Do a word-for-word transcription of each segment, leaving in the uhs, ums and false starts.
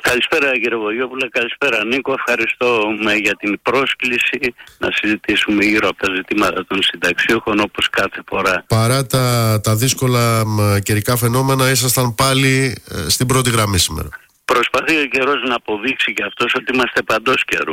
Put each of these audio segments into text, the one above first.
Καλησπέρα κύριε Βογιόπουλε, καλησπέρα Νίκο. Ευχαριστώ για την πρόσκληση να συζητήσουμε γύρω από τα ζητήματα των συνταξιούχων όπως κάθε φορά. Παρά τα, τα δύσκολα μ, καιρικά φαινόμενα, ήσασταν πάλι ε, στην πρώτη γραμμή σήμερα. Προσπαθεί ο καιρός να αποδείξει και αυτός ότι είμαστε παντός καιρού.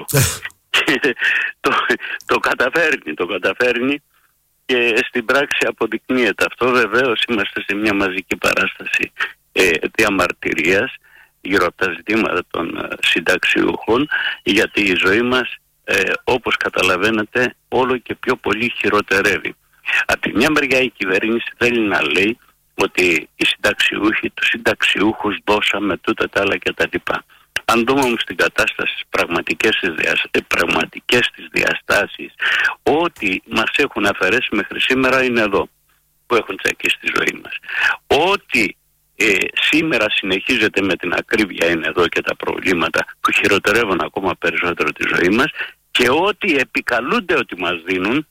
το, το καταφέρνει, το καταφέρνει και στην πράξη αποδεικνύεται αυτό. Βεβαίως είμαστε σε μια μαζική παράσταση ε, διαμαρτυρίας γύρω από τα ζητήματα των ε, συνταξιούχων, γιατί η ζωή μας ε, όπως καταλαβαίνετε όλο και πιο πολύ χειροτερεύει. Από τη μια μεριά η κυβέρνηση θέλει να λέει ότι οι συνταξιούχοι, τους συνταξιούχους δώσαμε τούτα τα άλλα και τα λοιπά. Αν δούμε όμως την κατάσταση στις πραγματικές, πραγματικές τις διαστάσεις, ό,τι μας έχουν αφαιρέσει μέχρι σήμερα είναι εδώ, που έχουν τσακίσει τη ζωή μας. Ό,τι ε, σήμερα συνεχίζεται με την ακρίβεια είναι εδώ και τα προβλήματα που χειροτερεύουν ακόμα περισσότερο τη ζωή μας, και ό,τι επικαλούνται ότι μας δίνουν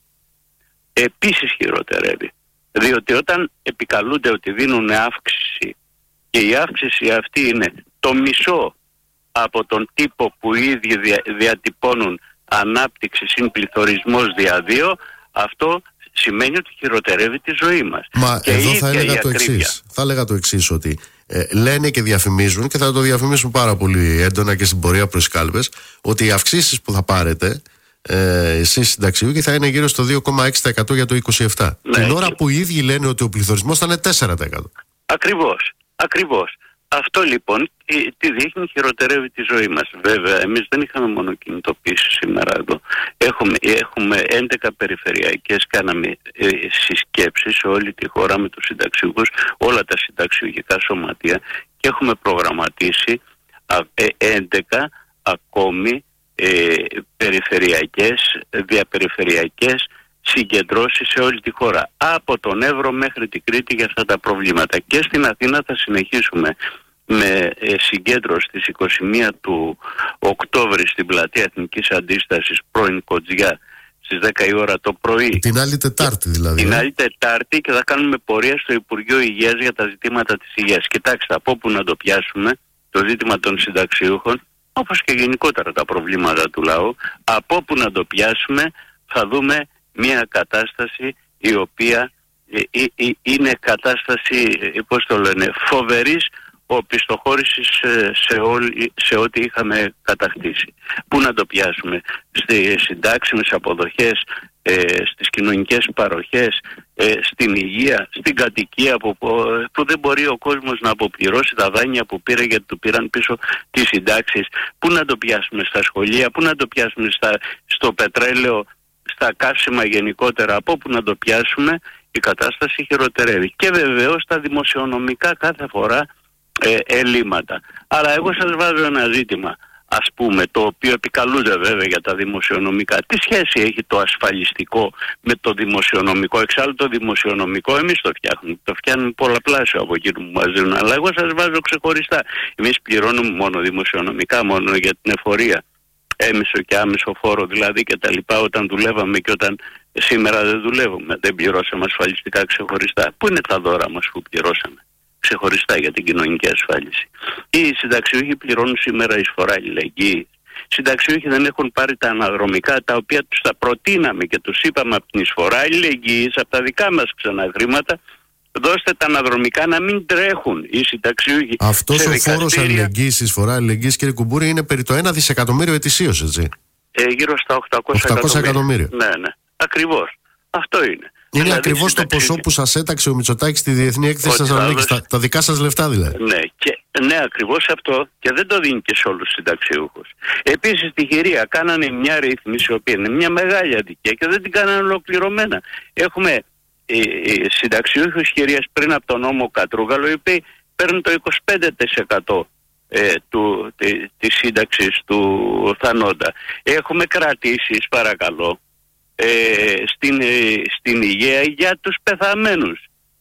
επίσης χειροτερεύει. Διότι όταν επικαλούνται ότι δίνουν αύξηση και η αύξηση αυτή είναι το μισό από τον τύπο που οι ίδιοι δια, διατυπώνουν ανάπτυξη συν πληθωρισμός δια δύο, αυτό σημαίνει ότι χειροτερεύει τη ζωή μας. Μα και εδώ θα έλεγα το εξής. Θα έλεγα το εξής, ότι ε, λένε και διαφημίζουν, και θα το διαφημίσουν πάρα πολύ έντονα και στην πορεία προς κάλπες, ότι οι αυξήσεις που θα πάρετε ε, εσείς συνταξιούχοι θα είναι γύρω στο δύο κόμμα έξι τοις εκατό για το είκοσι επτά. Ναι, την ώρα και... που οι ίδιοι λένε ότι ο πληθωρισμός θα είναι τέσσερα τοις εκατό. Ακριβώς, ακριβώς. Αυτό λοιπόν τι δείχνει, χειροτερεύει τη ζωή μας. Βέβαια εμείς δεν είχαμε μόνο κινητοποίηση σήμερα εδώ. Έχουμε, έχουμε έντεκα περιφερειακές, κάναμε ε, συσκέψεις σε όλη τη χώρα με τους συνταξιούχους, όλα τα συνταξιούχικά σωματεία, και έχουμε προγραμματίσει α, ε, έντεκα ακόμη ε, περιφερειακές, διαπεριφερειακές συγκεντρώσεις σε όλη τη χώρα, από τον Εύρο μέχρι την Κρήτη, για αυτά τα προβλήματα. Και στην Αθήνα θα συνεχίσουμε με ε, συγκέντρωση στις είκοσι μία του Οκτώβρη στην Πλατεία Εθνικής Αντίστασης, πρώην Κοτζιά, στις δέκα η ώρα το πρωί. Την άλλη Τετάρτη δηλαδή. Την άλλη Τετάρτη, και θα κάνουμε πορεία στο Υπουργείο Υγείας για τα ζητήματα της υγείας. Κοιτάξτε, από όπου να το πιάσουμε, το ζήτημα των συνταξιούχων, όπως και γενικότερα τα προβλήματα του λαού, από όπου να το πιάσουμε θα δούμε μια κατάσταση η οποία ε, ε, ε, είναι κατάσταση, ε, πώς το λένε, φοβερής οπισθοχώρησης σε, σε, όλη, σε ό,τι είχαμε κατακτήσει. Πού να το πιάσουμε? Στις συντάξιμες αποδοχές, ε, στις κοινωνικές παροχές, ε, στην υγεία, στην κατοικία που, που δεν μπορεί ο κόσμος να αποπληρώσει τα δάνεια που πήρε γιατί του πήραν πίσω τις συντάξεις. Πού να το πιάσουμε? Στα σχολεία, πού να το πιάσουμε? Στα, στο πετρέλαιο, στα καύσιμα γενικότερα, από όπου να το πιάσουμε, η κατάσταση χειροτερεύει. Και βεβαίως τα δημοσιονομικά κάθε φορά ε, ελλείμματα. Αλλά εγώ σας βάζω ένα ζήτημα, ας πούμε, το οποίο επικαλούνται βέβαια για τα δημοσιονομικά. Τι σχέση έχει το ασφαλιστικό με το δημοσιονομικό? Εξάλλου το δημοσιονομικό εμείς το φτιάχνουμε. Το φτιάχνουμε πολλαπλάσιο από εκεί που μας δίνουν. Αλλά εγώ σας βάζω ξεχωριστά. Εμείς πληρώνουμε μόνο δημοσιονομικά, μόνο για την εφορία, έμεσο και άμεσο φόρο δηλαδή, και τα λοιπά, όταν δουλεύαμε και όταν σήμερα δεν δουλεύουμε. Δεν πληρώσαμε ασφαλιστικά ξεχωριστά. Πού είναι τα δώρα μας που πληρώσαμε ξεχωριστά για την κοινωνική ασφάλιση? Οι συνταξιούχοι πληρώνουν σήμερα εισφορά αλληλεγγύης. Οι συνταξιούχοι δεν έχουν πάρει τα αναδρομικά, τα οποία τους τα προτείναμε και τους είπαμε από την εισφορά αλληλεγγύης, από τα δικά μας ξανά χρήματα, δώστε τα αναδρομικά να μην τρέχουν οι συνταξιούχοι. Αυτός ο φόρος αλληλεγγύης, εισφορά αλληλεγγύης, κύριε Κουμπούρη, είναι περί το ένα δισεκατομμύριο ετησίως, έτσι? Ε, γύρω στα οκτακόσια εκατομμύρια. Ναι, ναι. Ακριβώς. Αυτό είναι. Είναι δηλαδή ακριβώς το ποσό που σας έταξε ο Μητσοτάκης στη Διεθνή Έκθεση Θεσσαλονίκης. Τα, τα δικά σας λεφτά δηλαδή. Ναι, και, ναι, ακριβώς αυτό, και δεν το δίνει και σε όλους τους συνταξιούχους. Επίσης στη Χειρία κάνανε μια ρύθμιση, η οποία είναι μια μεγάλη αδικία και δεν την κάνανε ολοκληρωμένα. Έχουμε οι, οι συνταξιούχους Χειρίας πριν από τον νόμο Κατρούγκαλο, οι οποίοι παίρνουν το είκοσι πέντε τοις εκατό ε, του, τη, της σύνταξης του θανόντα. Έχουμε κρατήσεις, παρακαλώ, Ε, στην, ε, στην υγεία για τους πεθαμένους.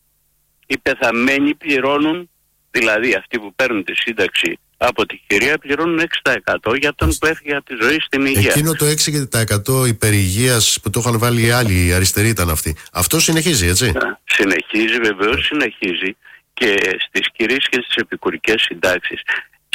Οι πεθαμένοι πληρώνουν, δηλαδή αυτοί που παίρνουν τη σύνταξη από τη Χειρία, πληρώνουν έξι τοις εκατό για τον που έφυγε από τη ζωή στην υγεία. Εκείνο το έξι τοις εκατό υπερηγείας που το είχαν βάλει οι άλλοι, οι αριστεροί ήταν αυτοί. Αυτό συνεχίζει, έτσι? Συνεχίζει, βεβαίως συνεχίζει, και στις κυρίες και στις επικουρικές συντάξεις.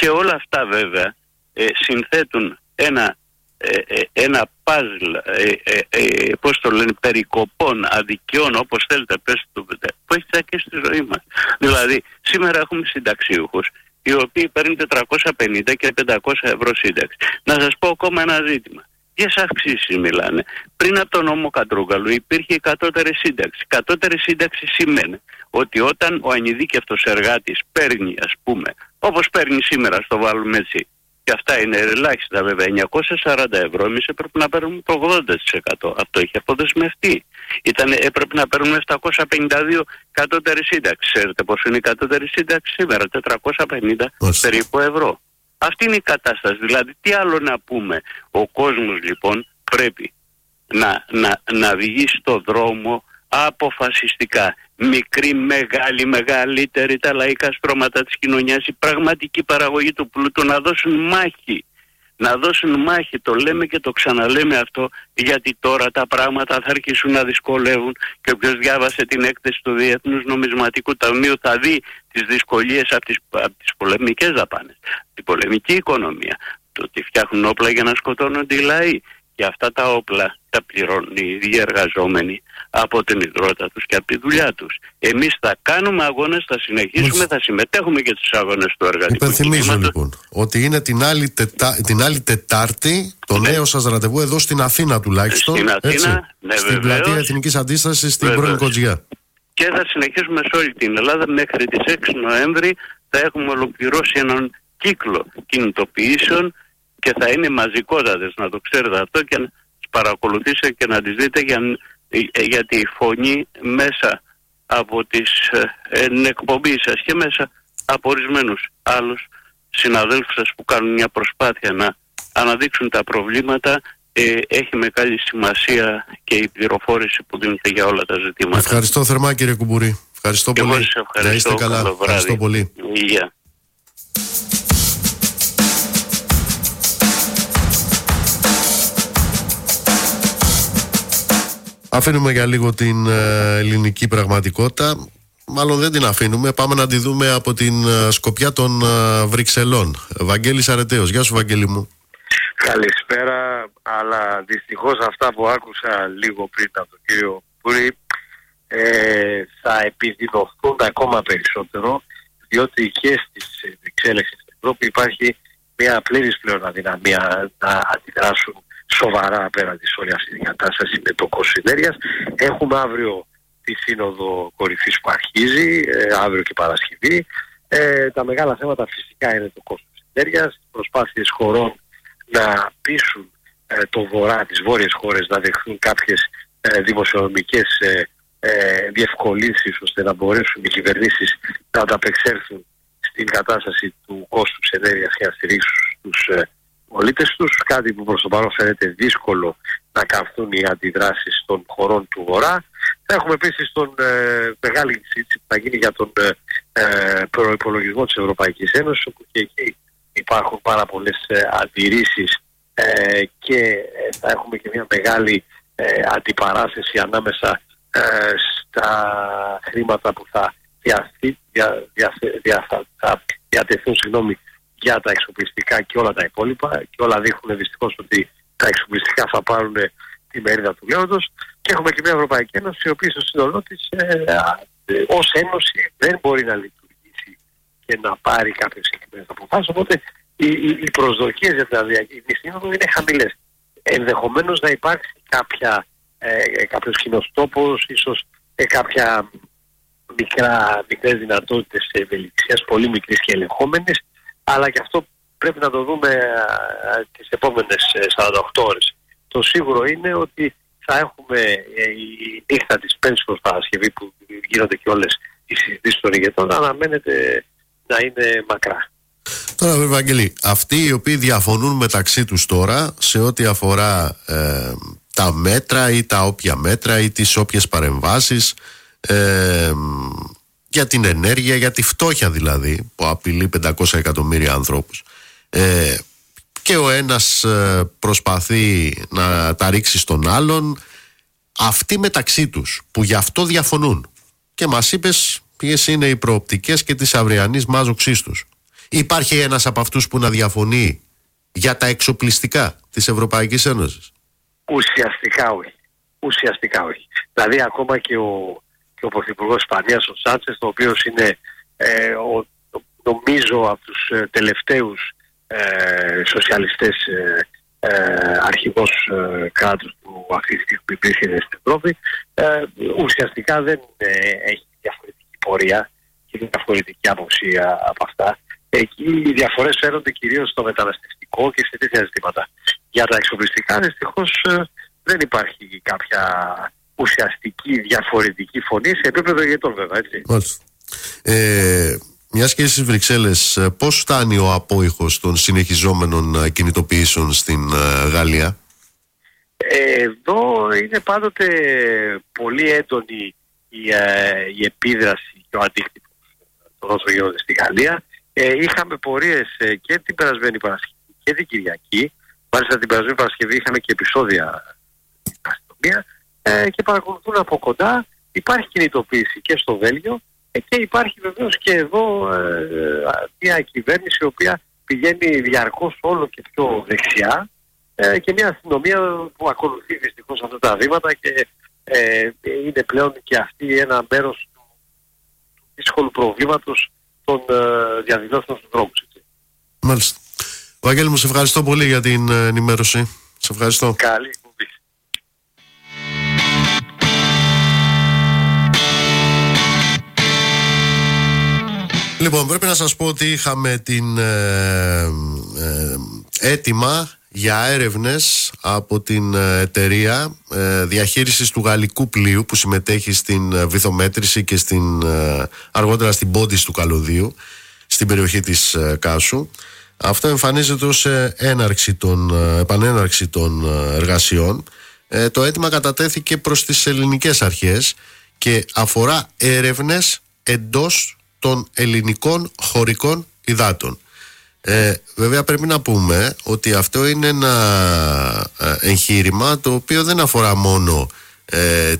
Και όλα αυτά βέβαια ε, συνθέτουν ένα, ε, ε, ένα παζλ, ε, ε, ε, πώς το λένε, περικοπών, αδικιών, όπως θέλετε πες το, που έχει τσακίσει στη ζωή μας. Δηλαδή σήμερα έχουμε συνταξιούχους οι οποίοι παίρνουν τετρακόσια πενήντα και πεντακόσια ευρώ σύνταξη. Να σας πω ακόμα ένα ζήτημα. Ποιες αυξήσεις μιλάνε? Πριν από τον νόμο Κατρούγκαλου υπήρχε η κατώτερη σύνταξη. Η κατώτερη σύνταξη σημαίνει ότι όταν ο ανειδίκευτος εργάτης παίρνει, ας πούμε, όπως παίρνει σήμερα, στο βάλουμε έτσι, και αυτά είναι ελάχιστα βέβαια, εννιακόσια σαράντα ευρώ, εμείς έπρεπε να παίρνουμε το ογδόντα τοις εκατό. Αυτό έχει αποδεσμευτεί. Ήτανε, έπρεπε να παίρνουμε επτακόσια πενήντα δύο κατώτερη σύνταξη. Ξέρετε πόσο είναι η κατώτερη σύνταξη σήμερα? τετρακόσια πενήντα περίπου ευρώ. Αυτή είναι η κατάσταση. Δηλαδή τι άλλο να πούμε? Ο κόσμος λοιπόν πρέπει να, να, να βγει στο δρόμο αποφασιστικά. Μικρή, μεγάλη, μεγαλύτερη, τα λαϊκά στρώματα της κοινωνίας, η πραγματική παραγωγή του πλούτου να δώσουν μάχη. Να δώσουν μάχη, το λέμε και το ξαναλέμε αυτό, γιατί τώρα τα πράγματα θα αρχίσουν να δυσκολεύουν και όποιος διάβασε την έκθεση του Διεθνούς Νομισματικού Ταμείου θα δει τις δυσκολίες από τις, από τις πολεμικές δαπάνες, την πολεμική οικονομία, το ότι φτιάχνουν όπλα για να σκοτώνονται οι λαοί. Και αυτά τα όπλα τα πληρώνουν οι ίδιοι εργαζόμενοι από την υδρότα τους και από τη δουλειά τους. Εμείς θα κάνουμε αγώνες, θα συνεχίσουμε, Μες... θα συμμετέχουμε και στους αγώνες του εργατικού κινήματος. Υπενθυμίζω λοιπόν ότι είναι την άλλη, τετά... την άλλη Τετάρτη το ναι. νέο σας ραντεβού εδώ στην Αθήνα τουλάχιστον. Στην Αθήνα, ναι, στην πλατεία Εθνικής Αντίστασης στην πρώην Κοτζιά. Και θα συνεχίσουμε σε όλη την Ελλάδα μέχρι τις έξι Νοέμβρη. Θα έχουμε ολοκληρώσει έναν κύκλο κινητοποιήσεων και θα είναι μαζικότατες, να το ξέρετε αυτό, και να τις παρακολουθήσετε και να τις δείτε, για, γιατί η φωνή μέσα από τις ε, εκπομπή σας και μέσα από ορισμένους άλλους συναδέλφους σας που κάνουν μια προσπάθεια να αναδείξουν τα προβλήματα, ε, έχει μεγάλη σημασία και η πληροφόρηση που δίνεται για όλα τα ζητήματα. Ευχαριστώ θερμά κύριε Κουμπούρη. Ευχαριστώ και πολύ. Ευχαριστώ. Να είστε καλά. Ευχαριστώ πολύ. Υγεία. Αφήνουμε για λίγο την ε, ελληνική πραγματικότητα. Μάλλον δεν την αφήνουμε. Πάμε να τη δούμε από την ε, σκοπιά των ε, Βρυξελών. Βαγγέλης Αρετέος. Γεια σου Βαγγέλη μου. Καλησπέρα. Αλλά δυστυχώς αυτά που άκουσα λίγο πριν από τον κύριο Πούρη ε, θα επιδεινωθούν ακόμα περισσότερο, διότι και στις Βρυξέλλες στην Ευρώπη υπάρχει μια πλήρης πλέον αδυναμία να αντιδράσουν σοβαρά απέναντι σε όλη αυτή την κατάσταση με το κόστος ενέργειας. Έχουμε αύριο τη σύνοδο κορυφής που αρχίζει, ε, αύριο και Παρασκευή. Ε, τα μεγάλα θέματα φυσικά είναι το κόστος ενέργειας, προσπάθειες χωρών να πείσουν ε, το βορρά, τις βόρειες χώρες να δεχθούν κάποιες ε, δημοσιονομικές ε, ε, διευκολύνσεις ώστε να μπορέσουν οι κυβερνήσεις να ανταπεξέλθουν στην κατάσταση του κόστους ενέργειας και να στηρίξουν τους ε, πολίτες τους, κάτι που προς το παρόν φαίνεται δύσκολο να καυθούν οι αντιδράσεις των χωρών του Βορρά. Θα έχουμε επίσης τον ε, μεγάλη συζήτηση που θα γίνει για τον ε, ε, προϋπολογισμό της Ευρωπαϊκής Ένωσης, όπου και εκεί υπάρχουν πάρα πολλές ε, αντιρρήσεις ε, και ε, θα έχουμε και μια μεγάλη ε, αντιπαράθεση ανάμεσα ε, στα χρήματα που θα, διαθή, δια, δια, δια, θα διατεθούν συγγνώμη, για τα εξοπλιστικά και όλα τα υπόλοιπα, και όλα δείχνουν δυστυχώς ότι τα εξοπλιστικά θα πάρουν τη μερίδα του λέοντος, και έχουμε και μια Ευρωπαϊκή Ένωση η οποία στο σύνολό της ε, ε, ως ένωση δεν μπορεί να λειτουργήσει και να πάρει κάποιες συγκεκριμένες αποφάσεις, οπότε οι, οι, οι προσδοκίες για την διακήρυξη σύνοδο είναι χαμηλές. Ενδεχομένως να υπάρξει κάποια, ε, κάποιος κοινός τόπος, ίσως ε, κάποια μικρά, μικρές δυνατότητες ευελιξίας, πολύ μικρής και ελεγχόμενης, αλλά και αυτό πρέπει να το δούμε α, τις επόμενες σαράντα οκτώ ώρες. Το σίγουρο είναι ότι θα έχουμε ε, η νύχτα της Πέμπτης προς Παρασκευή, που γίνονται και όλες οι συζητήσεις των ηγετών, αναμένεται να είναι μακρά. Τώρα βέβαια Βαγγέλη, αυτοί οι οποίοι διαφωνούν μεταξύ τους τώρα σε ό,τι αφορά ε, τα μέτρα ή τα όποια μέτρα ή τις όποιες παρεμβάσεις ε, για την ενέργεια, για τη φτώχεια δηλαδή, που απειλεί πεντακόσια εκατομμύρια ανθρώπους, ε, και ο ένας ε, προσπαθεί να τα ρίξει στον άλλον, αυτοί μεταξύ τους που γι' αυτό διαφωνούν, και μας είπες ποιες είναι οι προοπτικές και της αυριανής μάζοξής τους, Υπάρχει ένας από αυτούς που να διαφωνεί για τα εξοπλιστικά της Ευρωπαϊκής Ένωσης? Ουσιαστικά όχι. Ουσιαστικά όχι. Δηλαδή ακόμα και ο, και ο Πρωθυπουργός Ισπανίας, ο Σάντσες, ο οποίος είναι ε, ο, νομίζω από τους ε, τελευταίους ε, σοσιαλιστές ε, ε, αρχηγός ε, κράτους που αυτή τη στιγμή βρίσκεται στην Ευρώπη, ε, ουσιαστικά δεν ε, έχει διαφορετική πορεία και διαφορετική άποψη από αυτά. Εκεί οι διαφορές φαίνονται κυρίως στο μεταναστευτικό και σε τέτοια ζητήματα. Για τα εξοπλιστικά δυστυχώς ε, δεν υπάρχει κάποια ουσιαστική διαφορετική φωνή σε επίπεδο ηγετών, βέβαια, έτσι. Μάλιστα. Ε, μιας και στις Βρυξέλλες, πώς φτάνει ο απόϊχος των συνεχιζόμενων κινητοποιήσεων στην Γαλλία? Εδώ είναι πάντοτε πολύ έντονη η, η επίδραση και ο αντίκτυπος των όσων γίνονται στη Γαλλία. Ε, είχαμε πορείες και την περασμένη Παρασκευή και την Κυριακή. Μάλιστα την περασμένη Παρασκευή είχαμε και επεισόδια στην αστυνομία ε, και παρακολουθούν από κοντά. Υπάρχει κινητοποίηση και στο Βέλγιο ε, και υπάρχει βεβαίως και εδώ ε, μια κυβέρνηση η οποία πηγαίνει διαρκώς όλο και πιο δεξιά ε, και μια αστυνομία που ακολουθεί δυστυχώς αυτά τα βήματα και ε, είναι πλέον και αυτή ένα μέρος του, του δύσκολου προβλήματος των ε, διαδηλώσεων στους δρόμους. Μάλιστα. Βαγγέλη μου, σε ευχαριστώ πολύ για την ενημέρωση. Σε ευχαριστώ. Καλή κουμπί. Λοιπόν, πρέπει να σας πω ότι είχαμε την ε, ε, έτοιμα για έρευνες από την εταιρεία ε, διαχείρισης του γαλλικού πλοίου που συμμετέχει στην βυθομέτρηση και στην, ε, αργότερα στην πόντιση του καλωδίου στην περιοχή της ε, Κάσου. Αυτό εμφανίζεται ως έναρξη των, επανέναρξη των εργασιών. Ε, το αίτημα κατατέθηκε προς τις ελληνικές αρχές και αφορά έρευνες εντός των ελληνικών χωρικών υδάτων. Ε, βέβαια πρέπει να πούμε ότι αυτό είναι ένα εγχείρημα το οποίο δεν αφορά μόνο ε,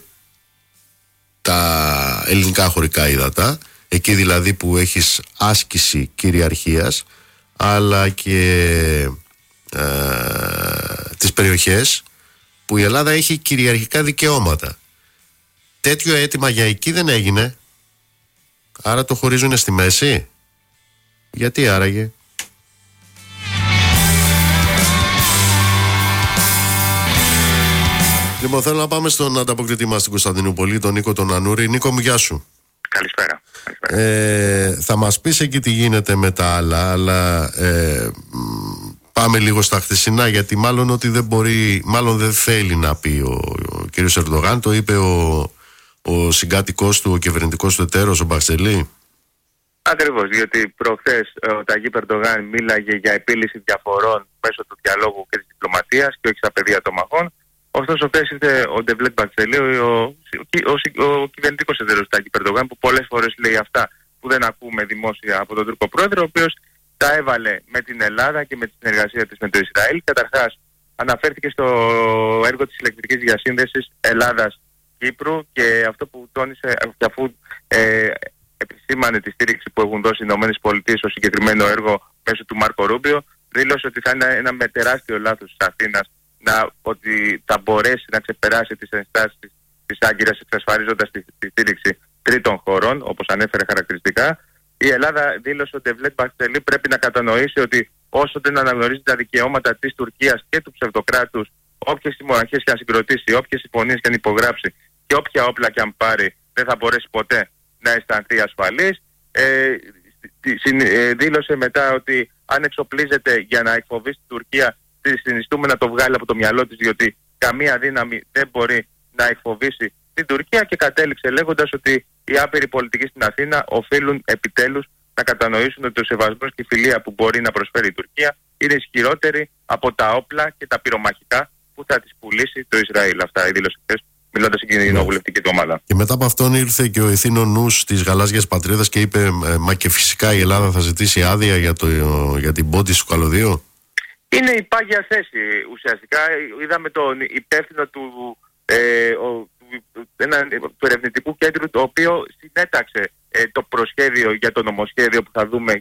τα ελληνικά χωρικά υδάτα, εκεί δηλαδή που έχεις άσκηση κυριαρχίας, αλλά και ε, τις περιοχές που η Ελλάδα έχει κυριαρχικά δικαιώματα. Τέτοιο αίτημα για εκεί δεν έγινε, άρα το χωρίζουν στη μέση. Γιατί άραγε? Λοιπόν, θέλω να πάμε στον ανταποκριτή μας στην Κωνσταντινούπολη, τον Νίκο τον Ανούρη. Νίκο μου, γεια σου. Καλησπέρα. Ε, θα μας πεις εκεί τι γίνεται με τα άλλα, αλλά ε, πάμε λίγο στα χθεσινά, γιατί μάλλον ότι δεν μπορεί, μάλλον δεν θέλει να πει ο, ο κ. Ερντογάν. Το είπε ο, ο συγκάτοικός του, ο κυβερνητικός του εταίρος, ο Μπαξελή. Ακριβώς, διότι προχθές ο Ταγίπ Ερντογάν μίλαγε για επίλυση διαφορών μέσω του διαλόγου και της διπλωματίας και όχι στα πεδία των μαχών. Ωστόσο, χθες ήρθε ο Ντεβλέτ Μπαξελή, ο, ο, ο, ο κυβερνητικός εταίρος του Ταγίπ Ερντογάν, που πολλές φορές λέει αυτά που δεν ακούμε δημόσια από τον Τούρκο πρόεδρο, ο οποίος τα έβαλε με την Ελλάδα και με τη συνεργασία της με το Ισραήλ. Καταρχάς, αναφέρθηκε στο έργο της ηλεκτρικής διασύνδεσης Ελλάδας-Κύπρου και αυτό που τόνισε, και αφού ε, επισήμανε τη στήριξη που έχουν δώσει οι ΗΠΑ στο συγκεκριμένο έργο μέσω του Μάρκο Ρούμπιο, δήλωσε ότι θα είναι ένα με τεράστιο λάθος της Αθήνας να, ότι θα μπορέσει να ξεπεράσει τις ενστάσεις της Άγκυρας εξασφαλίζοντας τη, τη στήριξη τρίτων χωρών, όπως ανέφερε χαρακτηριστικά. Η Ελλάδα, δήλωσε ότι ο Ντεβλέτ Μπαξελή πρέπει να κατανοήσει ότι όσο δεν αναγνωρίζει τα δικαιώματα της Τουρκίας και του ψευδοκράτους, όποιες συμμαχίες και αν συγκροτήσει, όποιες συμφωνίες και αν υπογράψει και όποια όπλα και αν πάρει, δεν θα μπορέσει ποτέ να αισθανθεί ασφαλής. Ε, δήλωσε μετά ότι αν εξοπλίζεται για να εκφοβήσει την Τουρκία, συνιστούμε να το βγάλει από το μυαλό της, διότι καμία δύναμη δεν μπορεί να εκφοβήσει την Τουρκία, και κατέληξε λέγοντας ότι οι άπειροι πολιτικοί στην Αθήνα οφείλουν επιτέλους να κατανοήσουν ότι ο σεβασμός και η φιλία που μπορεί να προσφέρει η Τουρκία είναι ισχυρότερη από τα όπλα και τα πυρομαχικά που θα τις πουλήσει το Ισραήλ. Αυτά η δήλωση χθες, μιλώντας στην κοινοβουλευτική του ομάδα. Και μετά από αυτόν ήρθε και ο ηθήνων νους της γαλάζιας πατρίδας και είπε, μα και φυσικά η Ελλάδα θα ζητήσει άδεια για, το, για την πόντιση του καλωδίου. Είναι η πάγια θέση ουσιαστικά. Είδαμε τον υπεύθυνο του, ε, ο, του, ένα, του ερευνητικού κέντρου, το οποίο συνέταξε ε, το προσχέδιο για το νομοσχέδιο που θα δούμε και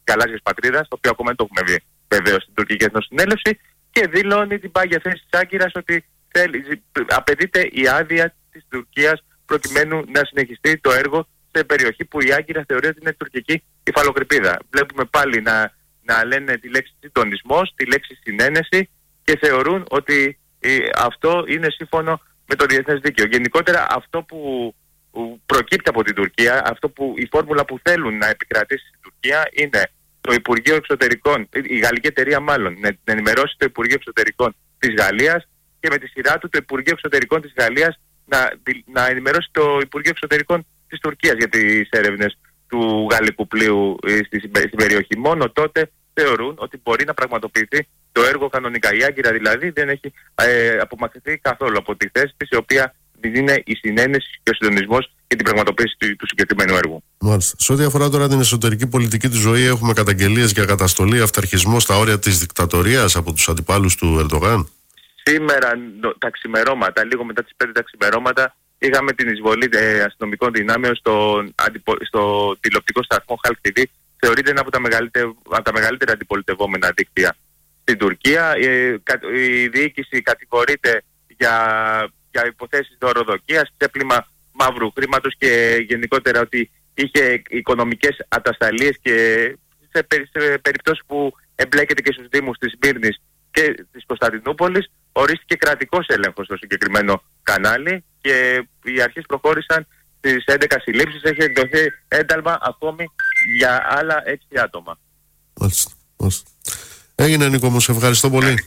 γαλάζιας πατρίδας, το οποίο ακόμα δεν το έχουμε δει βεβαίως στην τουρκική εθνοσυνέλευση, και δηλώνει την πάγια θέση της Άγκυρας ότι θέλει, απαιτείται η άδεια της Τουρκίας προκειμένου να συνεχιστεί το έργο σε περιοχή που η Άγκυρα θεωρεί ότι είναι τουρκική υφαλοκρηπίδα. Βλέπουμε πάλι να, να λένε τη λέξη συντονισμός, τη λέξη συνένεση, και θεωρούν ότι ε, αυτό είναι σύμφωνο με το διεθνές δίκαιο. Γενικότερα αυτό που, που προκύπτει από την Τουρκία, αυτό που, η φόρμουλα που θέλουν να επικρατήσει στην Τουρκία είναι το Υπουργείο Εξωτερικών, η γαλλική εταιρεία μάλλον, να ενημερώσει το Υπουργείο Εξωτερικών της Γαλλίας και με τη σειρά του το Υπουργείο Εξωτερικών της Γαλλίας να, να ενημερώσει το Υπουργείο Εξωτερικών της Τουρκίας για τις έρευνες του γαλλικού πλοίου στη, στην περιοχή. Μόνο τότε θεωρούν ότι μπορεί να πραγματοποιηθεί το έργο κανονικά. Η Άγκυρα δηλαδή δεν έχει ε, απομακρυνθεί καθόλου από τη θέση της, η οποία είναι η συνένεση και ο συντονισμός για την πραγματοποίηση του, του συγκεκριμένου έργου. Μάλιστα. Σε ό,τι αφορά τώρα την εσωτερική πολιτική του ζωή, έχουμε καταγγελίες για καταστολή, αυταρχισμό στα όρια της δικτατορίας από τους αντιπάλους του Ερντογάν. Σήμερα τα ξημερώματα, λίγο μετά τις πέντε τα ξημερώματα, είχαμε την εισβολή ε, αστυνομικών δυνάμεων στο, αντιπο, στο τηλεοπτικό σταθμό Halk τι βι. Θεωρείται ένα από τα μεγαλύτερα, από τα μεγαλύτερα αντιπολιτευόμενα δίκτυα στην Τουρκία. Ε, η διοίκηση κατηγορείται για, για υποθέσεις δωροδοκίας, ξέπλυμα μαύρου χρήματος και γενικότερα ότι είχε οικονομικές ατασταλίες, και σε, σε περιπτώσεις που εμπλέκεται και στους δήμους της Σμύρνης και της Κωνσταντινούπολης, ορίστηκε κρατικός έλεγχος στο συγκεκριμένο κανάλι και οι αρχές προχώρησαν στις έντεκα συλλήψεις. Έχει εκδοθεί ένταλμα ακόμη για άλλα έξι άτομα. Μάλιστα, μάλιστα. Έγινε, Νίκο μου, σε ευχαριστώ πολύ.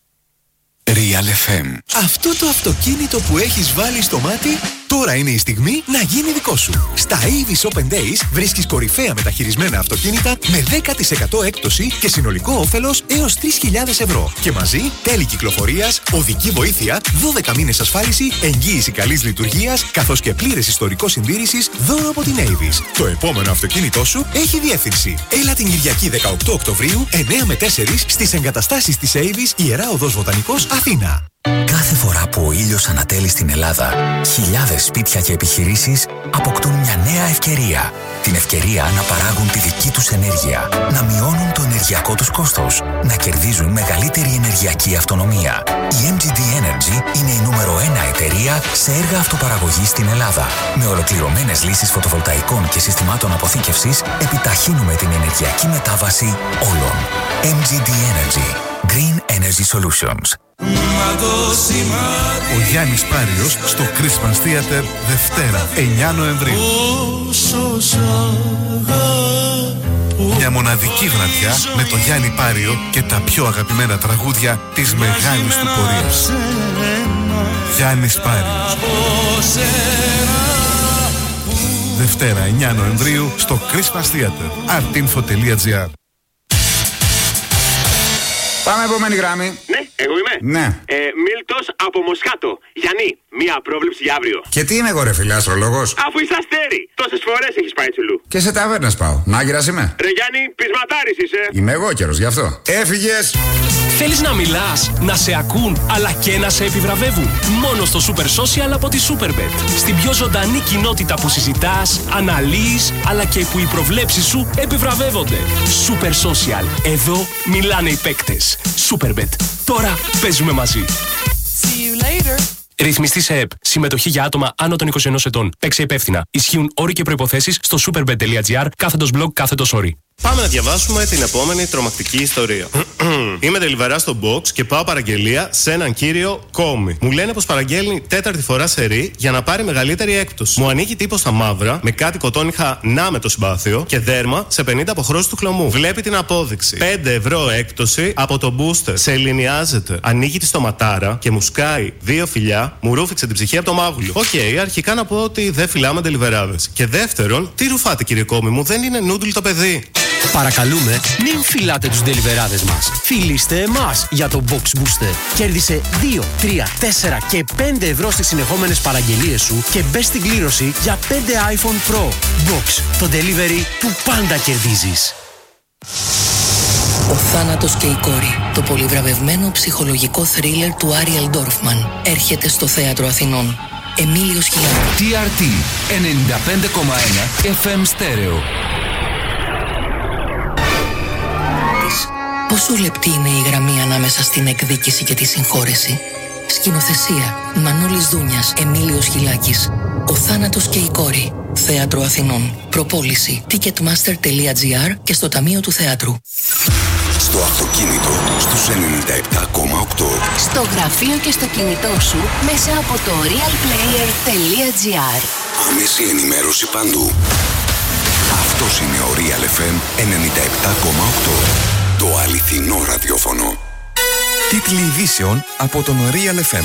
Real εφ εμ. Αυτό το αυτοκίνητο που έχεις βάλει στο μάτι, τώρα είναι η στιγμή να γίνει δικό σου. Στα Avis Open Days βρίσκεις κορυφαία μεταχειρισμένα αυτοκίνητα με δέκα τοις εκατό έκπτωση και συνολικό όφελος έως τρεις χιλιάδες ευρώ. Και μαζί τέλη κυκλοφορίας, οδική βοήθεια, δώδεκα μήνες ασφάλιση, εγγύηση καλής λειτουργίας, καθώς και πλήρες ιστορικό συντήρησης δώρο από την Avis. Το επόμενο αυτοκίνητό σου έχει διεύθυνση. Έλα την Κυριακή δεκαοκτώ Οκτωβρίου, εννιά με τέσσερα στις εγκαταστάσεις της Avis, Ιερά Οδός Βοτανικός, Αθήνα. Κάθε φορά που ο ήλιος ανατέλει στην Ελλάδα, χιλιάδες σπίτια και επιχειρήσεις αποκτούν μια νέα ευκαιρία. Την ευκαιρία να παράγουν τη δική τους ενέργεια, να μειώνουν το ενεργειακό τους κόστος, να κερδίζουν μεγαλύτερη ενεργειακή αυτονομία. Η εμ τζι ντι Energy είναι η νούμερο ένα εταιρεία σε έργα αυτοπαραγωγής στην Ελλάδα. Με ολοκληρωμένες λύσεις φωτοβολταϊκών και συστημάτων αποθήκευσης, επιταχύνουμε την ενεργειακή μετάβαση όλων. εμ τζι ντι Energy. Green Energy Solutions. Ο Γιάννης Πάριος στο Christmas Theater Δευτέρα εννιά Νοεμβρίου. Μια μοναδική βραδιά με τον Γιάννη Πάριο και τα πιο αγαπημένα τραγούδια της μεγάλης του πορείας. Γιάννης Πάριος. Δευτέρα εννιά Νοεμβρίου στο Christmas Theater. artinfo τελεία gr. Πάμε επόμενη γραμμή. Ναι, εγώ είμαι. Ναι. Ε, Μίλτος από Μοσχάτο. Γιάννη, μία πρόβλεψη για αύριο. Και τι είμαι εγώ, ρε φίλε, αστρολόγος? Αφού είσαι αστέρι, τόσες φορές έχεις πάει τσουλού. Και σε ταβέρνες πάω. Μάγειρας είμαι. Ρε Γιάννη, πεισματάρης είσαι. Είμαι εγώ καιρος, γι' αυτό. Έφυγες. Θέλεις να μιλάς, να σε ακούν, αλλά και να σε επιβραβεύουν? Μόνο στο Super Social από τη Superbet. Στην πιο ζωντανή κοινότητα που συζητάς, αναλύεις, αλλά και που οι προβλέψεις σου επιβραβεύονται. Super Social. Εδώ μιλάνε οι παίκτες. Superbet. Τώρα παίζουμε μαζί. Ρυθμιστή σε ΕΠ. Συμμετοχή για άτομα άνω των είκοσι ενός ετών. Παίξε υπεύθυνα. Ισχύουν όροι και προϋποθέσεις στο superbet τελεία gr κάθετος blog κάθετος όροι. Πάμε να διαβάσουμε την επόμενη τρομακτική ιστορία. Είμαι τελιβερά στο box και πάω παραγγελία σε έναν κύριο Κόμι. Μου λένε πως παραγγέλνει τέταρτη φορά σερί για να πάρει μεγαλύτερη έκπτωση. Μου ανοίγει τύπο στα μαύρα με κάτι κοτόνιχα να με το συμπάθειο και δέρμα σε πενήντα αποχρώσεις του χλωμού. Βλέπει την απόδειξη. πέντε ευρώ έκπτωση από το booster. Σε ελληνιάζεται. Ανοίγει τη στοματάρα και μου σκάει δύο φιλιά, μου ρούφηξε την ψυχή από το μάγουλο. Οκ, okay, αρχικά να πω ότι δεν φυλάμε τελιβεράδες. Και δεύτερον, τι ρουφάτε κύριε Κόμι μου, δεν είναι νούντλ το παιδί. Παρακαλούμε, μην φυλάτε τους ντελιβεράδες μας. Φιλήστε εμάς για το Box Booster. Κέρδισε δύο, τρία, τέσσερα και πέντε ευρώ στις συνεχόμενες παραγγελίες σου και μπες στην κλήρωση για πέντε iPhone Pro. Box, το delivery που πάντα κερδίζεις. Ο θάνατος και η κόρη. Το πολυβραβευμένο ψυχολογικό θρίλερ του Άριελ Ντόρφμαν έρχεται στο Θέατρο Αθηνών. Εμίλιος Χιλιάδης. τι αρ τι ενενήντα πέντε κόμμα ένα εφ εμ στέρεο. Πόσο λεπτή είναι η γραμμή ανάμεσα στην εκδίκηση και τη συγχώρεση. Σκηνοθεσία Μανώλης Δούνιας, Εμίλιος Χιλάκης. Ο θάνατος και η κόρη. Θέατρο Αθηνών. Προπόληση ticketmaster τελεία gr και στο Ταμείο του Θεάτρου. Στο αυτοκίνητο στους ενενήντα επτά κόμμα οκτώ. Στο γραφείο και στο κινητό σου μέσα από το real player τελεία gr. Άμεση ενημέρωση παντού. Αυτός είναι ο Real εφ εμ ενενήντα επτά κόμμα οκτώ. Το αληθινό ραδιόφωνο. Τίτλοι ειδήσεων από τον Real εφ εμ.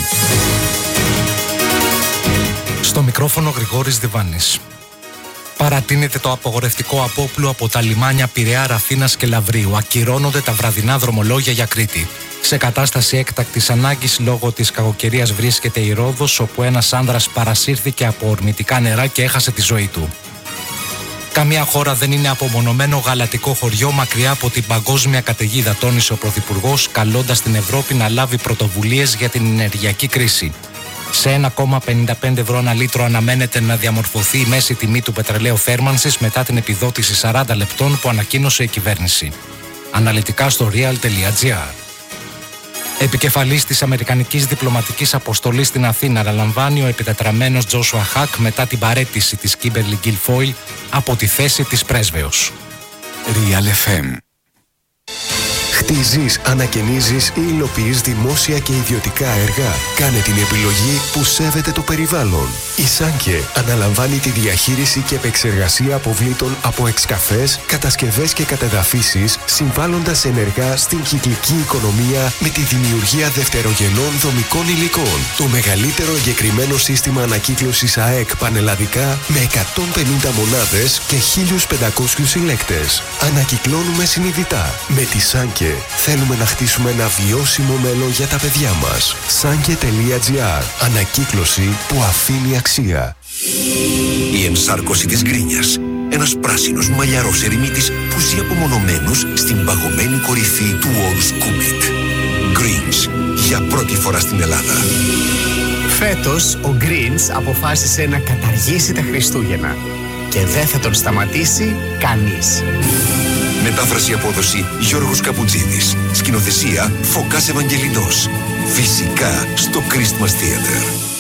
Στο μικρόφωνο Γρηγόρης Διβάνης. Παρατείνεται το απογορευτικό απόπλου από τα λιμάνια Πειραιά, Ραθήνας και Λαβρίου. Ακυρώνονται τα βραδινά δρομολόγια για Κρήτη. Σε κατάσταση έκτακτης ανάγκης λόγω της κακοκαιρίας βρίσκεται η Ρόδος, όπου ένας άνδρας παρασύρθηκε από ορμητικά νερά και έχασε τη ζωή του. Καμία χώρα δεν είναι απομονωμένο γαλατικό χωριό μακριά από την παγκόσμια καταιγίδα, τόνισε ο Πρωθυπουργός, καλώντας την Ευρώπη να λάβει πρωτοβουλίες για την ενεργειακή κρίση. Σε ένα κόμμα πενήντα πέντε ευρώ ανά λίτρο αναμένεται να διαμορφωθεί η μέση τιμή του πετρελαίου θέρμανσης μετά την επιδότηση σαράντα λεπτών που ανακοίνωσε η κυβέρνηση. Αναλυτικά στο real τελεία gr. Επικεφαλής της Αμερικανικής Διπλωματικής Αποστολής στην Αθήνα αναλαμβάνει ο επιτετραμένος Τζόσουα Χακ μετά την παραίτηση της Κίμπερλι Γκιλφόιλ από τη θέση της πρέσβεως. Real εφ εμ. Χτίζεις, ανακαινίζεις ή υλοποιείς δημόσια και ιδιωτικά έργα. Κάνε την επιλογή που σέβεται το περιβάλλον. Η Σάνκε αναλαμβάνει τη διαχείριση και επεξεργασία αποβλήτων από εξκαφές, κατασκευές και κατεδαφίσεις, συμβάλλοντας ενεργά στην κυκλική οικονομία με τη δημιουργία δευτερογενών δομικών υλικών. Το μεγαλύτερο εγκεκριμένο σύστημα ανακύκλωσης ΑΕΚ πανελλαδικά με εκατόν πενήντα μονάδες και χίλιους πεντακόσιους συλλέκτες. Ανακυκλώνουμε συνειδητά. Με τη Σάνκε θέλουμε να χτίσουμε ένα βιώσιμο μέλλον για τα παιδιά μας. Σάνκε τελεία gr. Ανακύκλωση που αφήνει αξία. Η ενσάρκωση της γκρίνιας. Ένας πράσινος μαλλιαρός ερημίτης που ζει απομονωμένος στην παγωμένη κορυφή του όρους Κούμιτ. Greens. Για πρώτη φορά στην Ελλάδα. Φέτος ο Greens αποφάσισε να καταργήσει τα Χριστούγεννα. Και δεν θα τον σταματήσει κανείς. Μετάφραση απόδοση Γιώργος Καπουτζίδης. Σκηνοθεσία Φωκάς Ευαγγελινός. Φυσικά στο Christmas Theater.